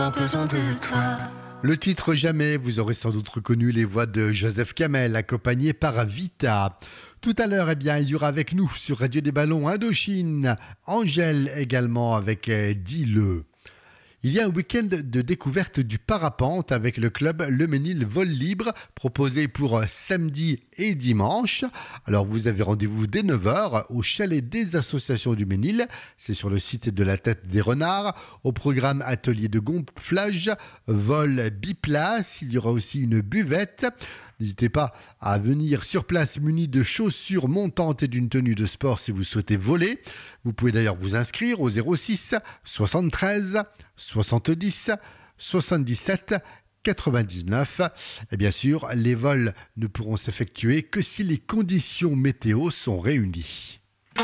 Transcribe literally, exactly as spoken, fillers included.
besoin de toi. Le titre Jamais, vous aurez sans doute reconnu les voix de Joseph Kamel, accompagné par Vita. Tout à l'heure, eh bien, il y aura avec nous sur Radio des Ballons Indochine, Angèle également avec euh, Dis-le. Il y a un week-end de découverte du parapente avec le club Le Ménil Vol Libre proposé pour samedi et dimanche. Alors vous avez rendez-vous dès neuf heures au chalet des associations du Ménil. C'est sur le site de la Tête des Renards. Au programme atelier de gonflage, vol biplace. Il y aura aussi une buvette. N'hésitez pas à venir sur place muni de chaussures montantes et d'une tenue de sport si vous souhaitez voler. Vous pouvez d'ailleurs vous inscrire au zéro six soixante-treize soixante-dix soixante-dix-sept quatre-vingt-dix-neuf. Et bien sûr, les vols ne pourront s'effectuer que si les conditions météo sont réunies.